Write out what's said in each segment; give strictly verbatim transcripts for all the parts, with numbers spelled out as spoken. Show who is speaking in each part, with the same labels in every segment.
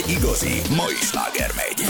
Speaker 1: igazi mai sláger megy.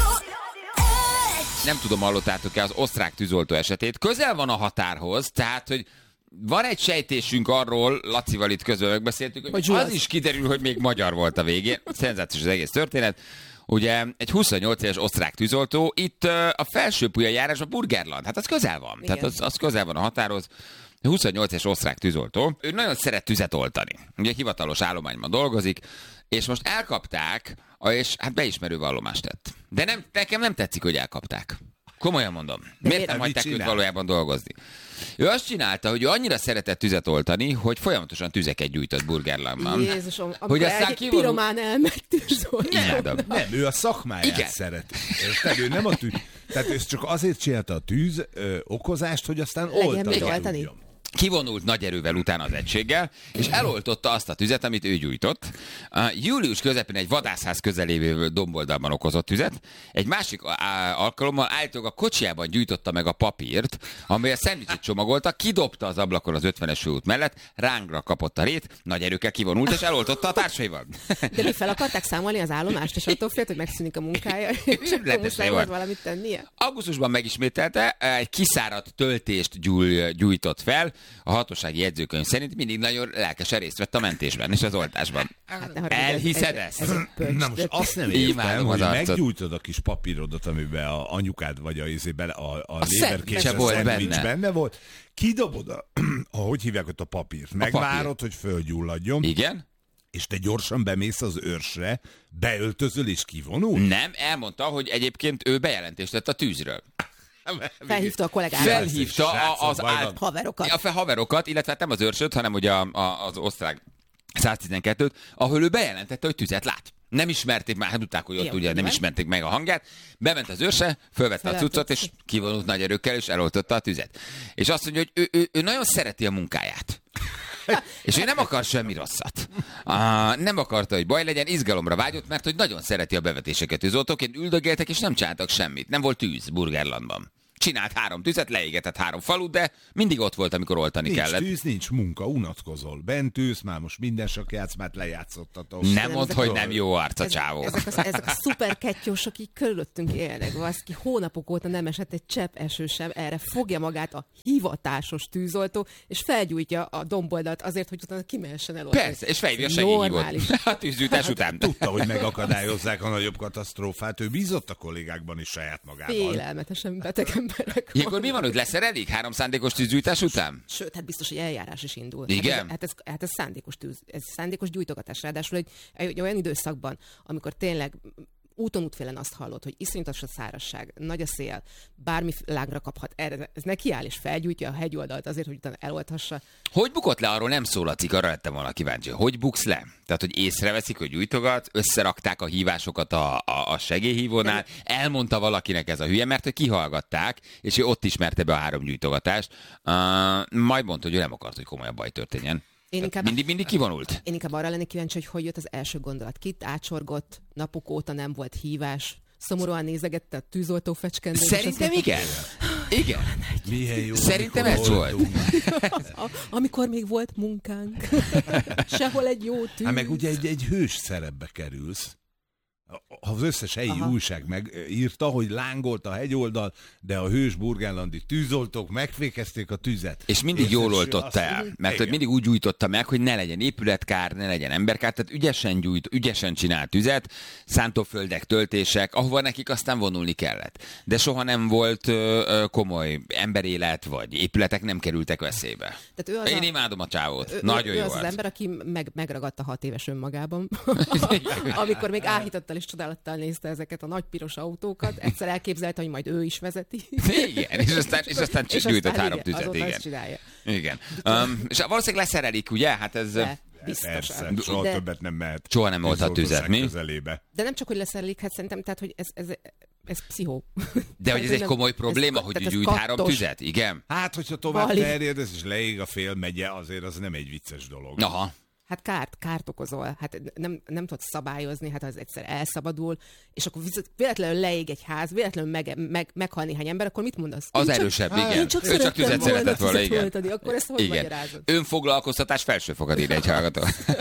Speaker 2: Nem tudom, hallottátok-e az osztrák tűzoltó esetét. Közel van a határhoz, tehát, hogy van egy sejtésünk arról, Lacival itt közben megbeszéltük, hogy az is kiderül, hogy még magyar volt a végén. Szenzációs az egész történet. Ugye egy huszonnyolc éves osztrák tűzoltó, itt uh, a felsőpújai járás a Burgerland, hát az közel van. Igen. Tehát az, az közel van a határhoz. huszonnyolc éves osztrák tűzoltó, ő nagyon szeret tüzet oltani. Ugye hivatalos állományban dolgozik, és most elkapták, és hát beismerő vallomást tett. De nem, nekem nem tetszik, hogy elkapták. Komolyan mondom. De miért nem hagyták őt valójában dolgozni? Ő azt csinálta, hogy ő annyira szeretett tüzet oltani, hogy folyamatosan tüzeket gyújtott Burgerlandban.
Speaker 3: Jézusom, amikor egy kivorul... piromán elmegy tűzoltani.
Speaker 4: Nem, ő a szakmáját Igen. szereti. Érted? Ő nem a tűz... Tehát ő csak azért csinálta a tűz ö, okozást, hogy aztán oltani.
Speaker 2: Kivonult nagy erővel utána az egységgel, és eloltotta azt a tüzet, amit ő gyújtott. Uh, július közepén egy vadászház közelévő domboldalban okozott tüzet. Egy másik alkalommal állítólag a kocsijában gyújtotta meg a papírt, amely a szendvicset csomagolta, kidobta az ablakon az ötvenes főút mellett, rángra kapott a rét, nagy erőkkel kivonult, és eloltotta a társaival.
Speaker 3: De mi fel akarták számolni az állomást, és attól félt, hogy megszűnik a munkája, és akkor muszáj volt valamit tennie?
Speaker 2: Augusztusban megismételte, egy kiszáradt töltést gyúj, gyújtott fel. A hatósági jegyzőkönyv szerint mindig nagyon lelkesen részt vett a mentésben és az oltásban. Hát, elhiszed ezt? Ez
Speaker 4: Na most azt nem értem, hogy meggyújtod a kis papírodat, amiben a anyukád vagy a izében a, a, a léberkész szendvics benne volt, kidobod a, ahogy hívják ott a papírt, megvárod, papír. hogy fölgyulladjon.
Speaker 2: Igen.
Speaker 4: És te gyorsan bemész az őrsre, beöltözöl és kivonul?
Speaker 2: Nem, elmondta, hogy egyébként ő bejelentést tett a tűzről.
Speaker 3: Felhívta a kollégákat.
Speaker 2: Felhívta a, az
Speaker 3: át... haverokat.
Speaker 2: A haverokat, illetve nem az őrsöt, hanem ugye a, a, az osztrák száztizenkettőt, ahol ő bejelentette, hogy tüzet lát. Nem ismerték már, hát tudták, hogy ott Jó, ugye nem ismerték meg a hangját. Bement az őrse, fölvette a cuccot, és kivonult nagy erőkkel, és eloltotta a tüzet. És azt mondja, hogy ő, ő, ő nagyon szereti a munkáját. És ő nem akar semmi rosszat. Uh, nem akarta, hogy baj legyen, izgalomra vágyott, mert hogy nagyon szereti a bevetéseket. Tűzoltóként üldögéltek, és nem csináltak semmit. Nem volt tűz Burgerlandban. Csinált három tüzet, leégetett három falut, de mindig ott volt, amikor oltani
Speaker 4: nincs
Speaker 2: kellett.
Speaker 4: Nincs tűz, nincs munka, unatkozol. Bent ülsz, már most minden sakjátszmát lejátszottatok.
Speaker 2: Nem mondd, hogy nem jó arc a csávó.
Speaker 3: Ezek, ezek, ezek a szuper kettyósok így körülöttünk élnek. Valaki hónapok óta nem esett egy csepp eső sem, erre fogja magát a hivatásos tűzoltó, és felgyújtja a domboldalt azért, hogy utána kimehessen el.
Speaker 2: Persze, és felhívja a segélyhívót a tűzgyújtás után.
Speaker 4: Tudta, hogy megakadályozzák a nagyobb katasztrófát, ő bízott a kollégákban is saját magában.
Speaker 3: Félelmetesen beteg emberek.
Speaker 2: Ilyenkor mi van, hogy leszerelik három szándékos tűzgyújtás után?
Speaker 3: Sőt, hát biztos, hogy eljárás is indul.
Speaker 2: Igen?
Speaker 3: Hát ez, hát ez, hát ez szándékos tűz, ez szándékos gyújtogatás. Ráadásul egy, egy olyan időszakban, amikor tényleg úton útfélen azt hallod, hogy iszonyatos a szárazság, nagy a szél, bármi lángra kaphat, erre, ez nekiáll és felgyújtja a hegyoldalt azért, hogy utána elolthassa.
Speaker 2: Hogy bukott le, arról nem szól a cikk, arra lettem volna kíváncsi. Hogy buksz le? Tehát, hogy észreveszik, hogy gyújtogat, összerakták a hívásokat a, a, a segélyhívónál, elmondta valakinek ez a hülye, mert hogy kihallgatták, és ő ott ismerte be a három gyújtogatást. Uh, majd mondta, hogy ő nem akart, hogy komolyabb baj történjen. Én inkább, mindig, mindig kivonult?
Speaker 3: Én inkább arra lennék kíváncsi, hogy hogy jött az első gondolat. Kit átsorgott, napok óta nem volt hívás, szomorúan nézegette a tűzoltó fecskendőt.
Speaker 2: Szerintem igen. Igen.
Speaker 4: Milyen jó,
Speaker 2: szerintem ez volt.
Speaker 3: A, amikor még volt munkánk. Sehol egy jó tűz.
Speaker 4: Hát meg ugye egy, egy hős szerepbe kerülsz. Az összes helyi Aha. újság megírta, hogy lángolt a hegyoldal, de a hős burgenlandi tűzoltók megfékezték a tüzet.
Speaker 2: És mindig Összes jól oltotta el, mert hogy mindig úgy gyújtotta meg, hogy ne legyen épületkár, ne legyen emberkár, tehát ügyesen gyújt, ügyesen csinált tüzet, szántóföldek, töltések, ahova nekik aztán vonulni kellett. De soha nem volt ö, ö, komoly emberélet, vagy épületek nem kerültek veszélybe. Én a... imádom a csávót. Ő, Nagyon
Speaker 3: ő,
Speaker 2: jó
Speaker 3: ő az, az ember, aki meg, megragadta hat éves önmagában, amikor még áhítattal és csodálattal nézte ezeket a nagy piros autókat, egyszer elképzelte, hogy majd ő is vezeti.
Speaker 2: Igen, és aztán, és aztán gyújtott három tüzet. Igen. Igen. Um, és valószínűleg leszerelik, ugye? Hát ez...
Speaker 3: De, biztosan.
Speaker 4: Persze, soha de... többet nem mehet.
Speaker 2: Soha nem volt a tüzet, mi?
Speaker 4: Közelébe.
Speaker 3: De nem csak, hogy leszerelik, hát szerintem, tehát, hogy ez, ez, ez pszichó.
Speaker 2: De hogy ez egy komoly probléma, ez, hogy gyújt három tüzet, igen?
Speaker 4: Hát, hogyha tovább terjed, ez is leég a fél megye, azért az nem egy vicces dolog.
Speaker 2: Aha.
Speaker 3: Hát kárt, kárt okozol, hát nem, nem tudod szabályozni, hát az egyszer elszabadul, és akkor véletlenül leég egy ház, véletlenül meg, meg, meghal néhány ember, akkor mit mondasz?
Speaker 2: Az én erősebb, csak, igen.
Speaker 3: Csak
Speaker 2: ő csak tüzet szeretett volna, igen.
Speaker 3: Adni, akkor ezt hogy
Speaker 2: igen.
Speaker 3: magyarázod?
Speaker 2: Önfoglalkoztatás felsőfokad ide egy hallgató.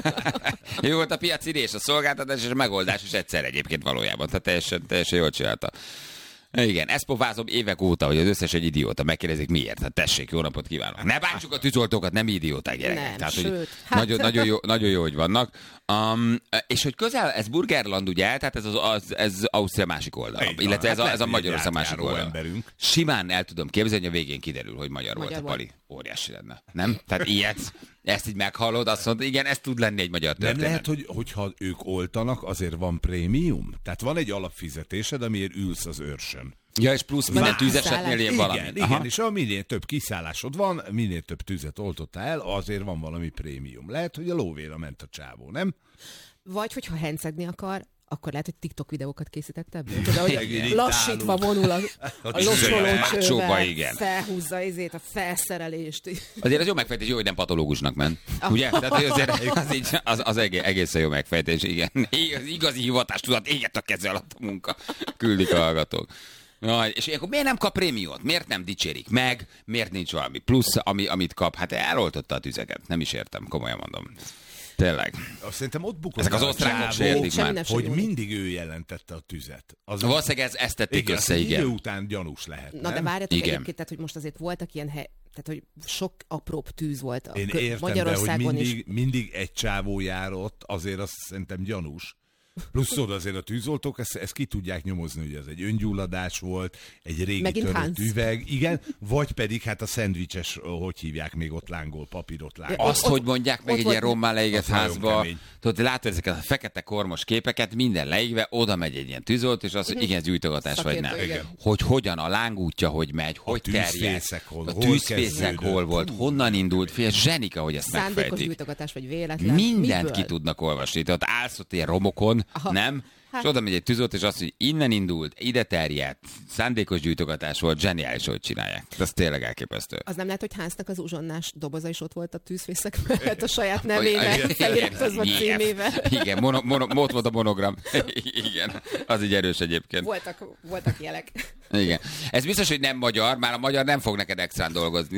Speaker 2: Jó volt a piaci és a szolgáltatás és a megoldás is egyszer egyébként valójában, tehát teljesen, teljesen jól csinálta. Igen, ezt pofázom évek óta, hogy az összes egy idióta. Megkérdezik miért. Hát tessék, jó napot kívánok. Ne bántsuk a tűzoltókat, nem idióták gyerekek.
Speaker 3: Nem,
Speaker 2: Tehát,
Speaker 3: sőt.
Speaker 2: Hát... Nagyon, nagyon, jó, nagyon jó, hogy vannak. Um, és hogy közel, ez Burgerland ugye, tehát ez, az, az, ez Ausztria másik oldala.
Speaker 4: Egy,
Speaker 2: illetve ez
Speaker 4: hát
Speaker 2: a, ez a Magyarország másik oldala.
Speaker 4: Emberünk.
Speaker 2: Simán el tudom képzelni, hogy a végén kiderül, hogy magyar, magyar volt a Pali. Óriási lenne. Nem? Tehát ilyet, ezt így meghallod, azt mondod, igen, ez tud lenni egy magyar történet.
Speaker 4: Nem lehet, hogy, hogyha ők oltanak, azért van prémium? Tehát van egy alapfizetésed, amiért ülsz az őrsön.
Speaker 2: Ja, és plusz minden tűzesetnél ilyen valami.
Speaker 4: Igen, igen, és ha minél több kiszállásod van, minél több tüzet oltottál el, azért van valami prémium. Lehet, hogy a lóvéra ment a csávó, nem?
Speaker 3: Vagy, hogyha hencegni akar, akkor lehet, hogy TikTok videókat készített ebből. Tudod, hogy lassítva vonul a, a locsolócsővel, felhúzza izét, a felszerelést.
Speaker 2: Azért az jó megfejtés, jó, hogy nem patológusnak ment. Ugye? Tehát azért az, így, az, az egészen jó megfejtés, igen. Az igazi hivatástudat éget a keze alatt a munka. Küldik a hallgatók. Na, és akkor miért nem kap prémiumot? Miért nem dicsérik meg? Miért nincs valami plusz, ami, amit kap? Hát eloltotta a tüzeket. Nem is értem, komolyan mondom. Tényleg.
Speaker 4: Azt szerintem ott bukott.
Speaker 2: Ezek az osztrákok se értik már.
Speaker 4: Hogy mindig ő jelentette a tüzet.
Speaker 2: Az valószínűleg ez, ezt tették igen, össze, igen.
Speaker 4: Idő után gyanús lehet.
Speaker 3: Na
Speaker 4: nem?
Speaker 3: de várjatok egyébként, tehát, hogy most azért voltak ilyen hely, tehát, hogy sok apróbb tűz volt a
Speaker 4: Én
Speaker 3: kö-
Speaker 4: értem,
Speaker 3: Magyarországon
Speaker 4: de, hogy mindig,
Speaker 3: is.
Speaker 4: mindig egy csávó járott, azért azt szerintem gyanús. Plusz oda azért a tűzoltók, ezt, ezt ki tudják nyomozni, hogy ez egy öngyulladás volt, egy régi
Speaker 3: megint
Speaker 4: törött
Speaker 3: Hans.
Speaker 4: üveg, igen, vagy pedig hát a szendvicses, hogy hívják, még ott lángol, papírot lángol.
Speaker 2: Azt,
Speaker 3: ott,
Speaker 2: hogy mondják meg egy ilyen rommá leégett házba, tudod, látod ezeket a fekete kormos képeket, minden leégve, oda megy egy ilyen tűzolt, és az, hogy igen, ez gyújtogatás vagy nem.
Speaker 3: Igen.
Speaker 2: Hogy hogyan a lángútja, hogy megy, hogy terjed,
Speaker 4: hol,
Speaker 2: a tűzfészek hol, hol volt, honnan indult, fél zsenika, hogy ezt
Speaker 3: szándékos
Speaker 2: megfejtik.
Speaker 3: gyújtogatás vagy véletlen.
Speaker 2: Mindent
Speaker 3: Miből?
Speaker 2: ki tudnak olvasni. Tehát állsz ott ilyen romokon, aha. Nem? Hát. És oda megy egy tűzolt, és azt, hogy innen indult, ide terjedt, szándékos gyújtogatás volt, zseniális, hogy csinálják. Ez tényleg elképesztő.
Speaker 3: Az nem lehet, hogy Hansnak az uzsonnás doboza is ott volt a tűzfészek mellett a saját nevének feliratozva címével.
Speaker 2: Igen, mono, mono, ott volt a monogram. Igen, az így erős egyébként.
Speaker 3: Voltak, voltak jelek.
Speaker 2: Igen. Ez biztos, hogy nem magyar, már a magyar nem fog neked extrán dolgozni.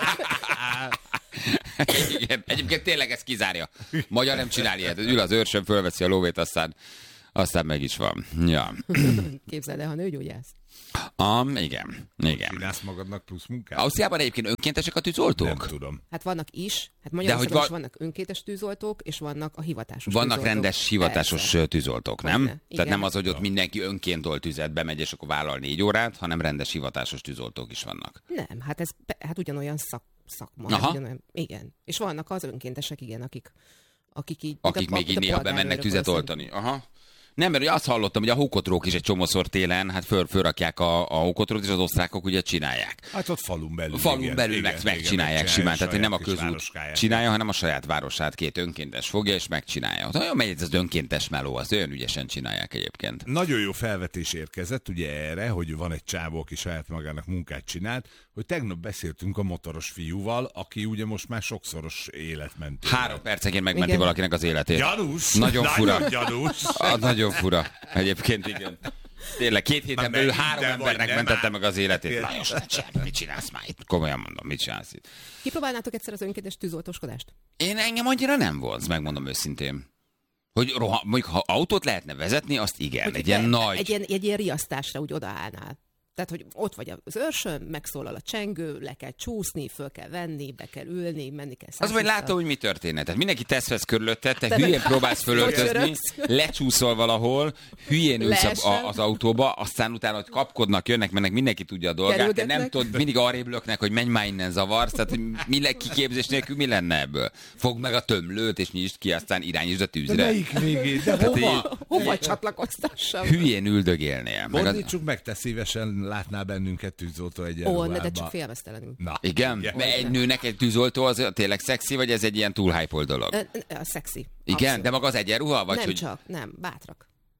Speaker 2: Igen. Egyébként tényleg ez kizárja. Magyar nem csinál ilyet. Ül az őrsön, fölveszi a lóvét, aztán aztán meg is van. Ja.
Speaker 3: Képzeld el, ha nőgyógyász.
Speaker 2: Um, igen, igen.
Speaker 4: Csinálsz magadnak plusz munkát?
Speaker 2: Ausztriában egyébként önkéntesek a tűzoltók?
Speaker 4: Nem tudom.
Speaker 3: Hát vannak is. Hát Magyarországon va- is vannak önkéntes tűzoltók, és vannak a hivatásos
Speaker 2: vannak
Speaker 3: tűzoltók.
Speaker 2: rendes hivatásos Persze. tűzoltók, nem?
Speaker 3: Benne.
Speaker 2: Tehát nem az, hogy ott mindenki önként olt tüzet, bemegy, és akkor vállal négy órát, hanem rendes hivatásos tűzoltók is vannak.
Speaker 3: Nem, hát ez hát ugyanolyan szak, szakma. Hát ugyanolyan, igen. És vannak az önkéntesek, igen, akik, akik így...
Speaker 2: Akik még így néha bemennek tüzet oltani. Aha. Nem, mert ugye azt hallottam, hogy a hókotrók is egy csomószor télen, hát föl, fölrakják a, a hókotrót, és az osztrákok ugye csinálják.
Speaker 4: Hát ott falun belül.
Speaker 2: Falun
Speaker 4: igen,
Speaker 2: belül
Speaker 4: igen,
Speaker 2: meg,
Speaker 4: igen,
Speaker 2: megcsinálják igen, simán, tehát hogy nem a közút csinálja, hanem a saját városát két önkéntes fogja, és megcsinálja. Olyan megy ez az önkéntes meló, az olyan ügyesen csinálják egyébként.
Speaker 4: Nagyon jó felvetés érkezett ugye erre, hogy van egy csávó, aki saját magának munkát csinált, hogy tegnap beszéltünk a motoros fiúval, aki ugye most már sokszoros életmentő.
Speaker 2: Három percenként megmenti igen. valakinek az életét.
Speaker 4: Gyanús!
Speaker 2: Nagyon fura.
Speaker 4: Nagyon gyanús!
Speaker 2: Az nagyon fura. Egyébként igen. Tényleg két héten belül három embernek mentette meg az életét. Nagyon semmi, mit csinálsz már itt? Komolyan mondom, mit csinálsz itt?
Speaker 3: Kipróbálnátok egyszer az önkéntes tűzoltóskodást?
Speaker 2: Én engem annyira nem vonz, megmondom őszintén. Hogy roha, mondjuk, ha autót lehetne vezetni, azt igen. Hogy egy ilyen nagy...
Speaker 3: Egy ilyen, egy ilyen riasztásra úgy odaállnál. Tehát, hogy ott vagy az őrsön, megszólal a csengő, le kell csúszni, föl kell venni, be kell ülni, menni kell
Speaker 2: Az, hogy látom, hogy mi történne. Tehát mindenki tesz vesz körülötted, te, te hülyén próbálsz fölöltözni, lecsúszol valahol, hülyén ülsz a, az autóba, aztán utána, hogy kapkodnak, jönnek, mennek, mindenki tudja a dolgát, de nem tudod, mindig arrébb löknek, hogy menj már innen, zavarsz, tehát mi le, kiképzés nélkül mi lenne ebből? Fogd meg a tömlőt, és nyisd ki, aztán irányítsd a tűzre.
Speaker 4: De melyik végén? De hova?
Speaker 3: Hova csatlakoztassam?
Speaker 2: Hülyén üldögélnél.
Speaker 4: Mondítsuk meg, te szívesen látnál bennünket tűzoltó egyenruhában.
Speaker 3: Ó, de csak félmeztelenül.
Speaker 2: Na, igen? igen. Egy nőnek egy tűzoltó az tényleg szexi, vagy ez egy ilyen túl hype dolog?
Speaker 3: A, a szexi.
Speaker 2: Igen, abszolút. De maga az egyenruha? Vagy
Speaker 3: nem
Speaker 2: hogy...
Speaker 3: csak, nem, bátrak.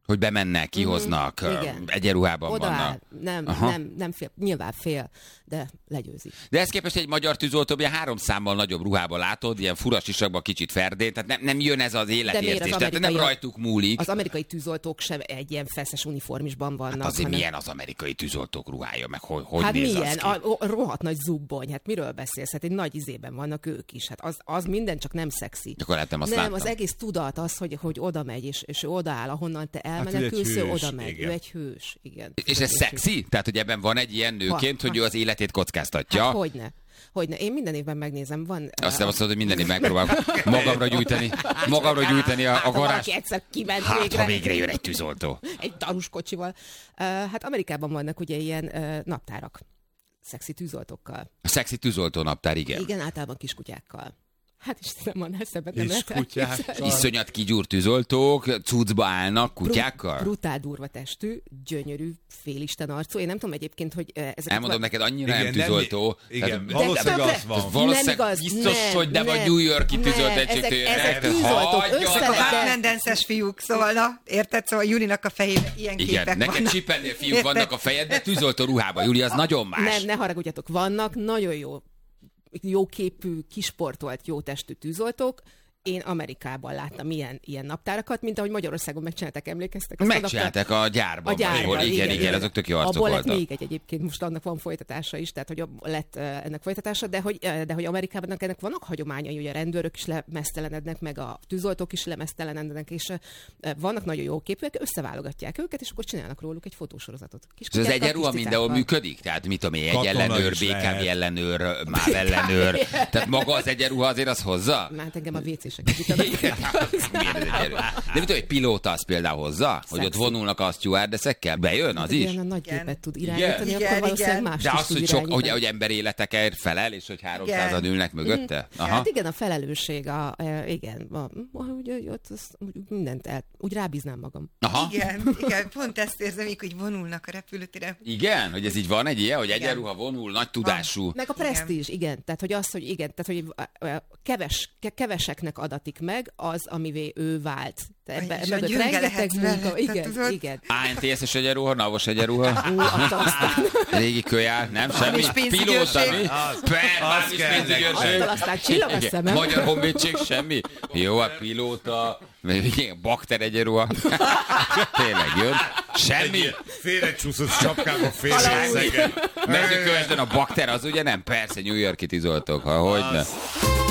Speaker 2: Hogy bemennek, kihoznak, mm-hmm. egyenruhában
Speaker 3: odaáll.
Speaker 2: vannak.
Speaker 3: Nem, nem, nem fél, nyilván fél, de legyőzik.
Speaker 2: De ezt képest egy magyar tűzoltó, ilyen három számmal nagyobb ruhában látod, ilyen furas sisakban, kicsit ferdén, tehát nem, nem jön ez az életértés, az tehát nem rajtuk múlik.
Speaker 3: Az amerikai tűzoltók sem egy ilyen feszes uniformisban vannak.
Speaker 2: Hát azért hanem... milyen az amerikai tűzoltók ruhája, meg hogy, hogy
Speaker 3: hát
Speaker 2: néz
Speaker 3: milyen?
Speaker 2: Az
Speaker 3: a, a rohadt nagy zubbony, hát miről beszélsz? Hát egy nagy izében vannak ők is, hát az, az minden csak nem szexi.
Speaker 2: Akkor lehetem, azt
Speaker 3: nem,
Speaker 2: láttam.
Speaker 3: Az egész tudat az, hogy, hogy oda megy, és, és ő odaáll, ahonnan te elmenekülsz, hát oda megy. Igen. Ő egy hős, igen.
Speaker 2: És ez szexi? Tehát, hogy ebben van egy ilyen nőként, ha, hogy ha. ő az életét kockáztatja?
Speaker 3: Hát hogyne. Hogyne. Én minden évben megnézem. Van,
Speaker 2: azt nem azt mondod, hogy minden évben megpróbálom magamra gyújtani, magamra gyújtani a, a garázs.
Speaker 3: Hát, egyszer kiment
Speaker 2: hát,
Speaker 3: végre.
Speaker 2: ha végre jön egy tűzoltó.
Speaker 3: Egy darus kocsival. Uh, hát Amerikában vannak ugye ilyen uh, naptárak. Szexi tűzoltókkal.
Speaker 2: A szexi tűzoltó naptár, igen.
Speaker 3: Igen, általában kiskutyákkal. Hát Istenem, van elszebbet nem lehet
Speaker 4: elképzelni.
Speaker 2: Iszonyat kigyúrt tűzoltók, cuccba állnak kutyákkal?
Speaker 3: Bru- brutál durva testű, gyönyörű, félisten arcú. Én nem tudom egyébként, hogy ezek...
Speaker 2: Elmondom neked, annyira igen, nem tűzoltó.
Speaker 4: Nem, igen, tehát, valószínűleg az van.
Speaker 2: Valószínűleg
Speaker 3: nem igaz,
Speaker 2: biztos,
Speaker 3: nem,
Speaker 2: hogy nem,
Speaker 3: nem
Speaker 2: a New York-i tűzolt egység.
Speaker 3: Ezek, ezek tűzoltók, összelettek.
Speaker 5: Mendences fiúk, szóval na, érted? Szóval Julinak a fejében ilyen
Speaker 2: igen,
Speaker 5: képek
Speaker 2: neked
Speaker 5: vannak.
Speaker 2: csippennél fiúk vannak a fejedben, tűzoltó ruhában. Júli, az nagyon más.
Speaker 3: Nem, ne haragudjatok, vannak nagyon jó jóképű, kisportolt, jó testű tűzoltók. Én Amerikában láttam ilyen, ilyen naptárakat, mint ahogy Magyarországon megcsinálták, emlékeztek?
Speaker 2: Megcsinálták a gyárban.
Speaker 3: A gyárban,
Speaker 2: igen, igen, igen, azok tök jó arcok
Speaker 3: abból
Speaker 2: voltak.
Speaker 3: Lett még egy egyébként, most annak van folytatása is, tehát hogy lett ennek folytatása, de hogy, de hogy Amerikában ennek vannak hagyományai, hogy a rendőrök is lemeztelenednek, meg a tűzoltók is lemeztelenednek, és vannak nagyon jó képűek, összeválogatják őket, és akkor csinálnak róluk egy fotósorozatot.
Speaker 2: Ez az egyenruha mindenhol működik? Tehát mit tudom én, egy ellenőr, bé ká vé ellenőr, MÁV ellenőr, tehát maga az egyenruha azért az hozza?
Speaker 3: Hát engem a vécés
Speaker 2: de mit tudom, egy pilóta az például hozza? Hogy ott vonulnak a stewardessekkel? Bejön az is?
Speaker 3: Ilyen a nagy gépet tud irányítani,
Speaker 5: igen,
Speaker 3: akkor valószínűleg
Speaker 5: igen.
Speaker 3: más
Speaker 2: de
Speaker 3: is
Speaker 2: az,
Speaker 3: tud
Speaker 2: hogy, sok, hogy,
Speaker 3: hogy
Speaker 2: emberéletekért felel, és hogy háromszázan ülnek mögötte? Aha.
Speaker 3: Hát igen, a felelősség, a, a, igen, a, úgy, ott az, úgy mindent el, úgy rábíznám magam.
Speaker 2: Aha.
Speaker 5: Igen, igen, pont ezt érzem, hogy vonulnak a repülőtére.
Speaker 2: Igen, hogy ez így van egy ilyen, hogy egyenruha vonul, nagy tudású.
Speaker 3: Van. Meg a presztízs, igen. igen. Tehát, hogy az, hogy igen, tehát, hogy keves, keveseknek adatik meg az, amivé ő vált. Ebbe,
Speaker 5: és
Speaker 3: ebbe rengeteg munka. Igen,
Speaker 5: tudod?
Speaker 3: igen.
Speaker 2: á en té es-es egyenruha, navos egyenruha.
Speaker 3: Ú, aztán.
Speaker 2: Régi kölyál, nem semmi. Pilóta, mi? Persze, pénzügyőrség.
Speaker 3: Aztán csillag a szemem.
Speaker 2: Magyar honvédség, semmi. Jó, a pilóta, bakter egyenruha. Tényleg jön. Semmi.
Speaker 4: Félrecsúszott sapkába félre.
Speaker 2: Mezőkövesden a bakter az ugye nem? Persze, New York-i tűzoltók, ha hogyne.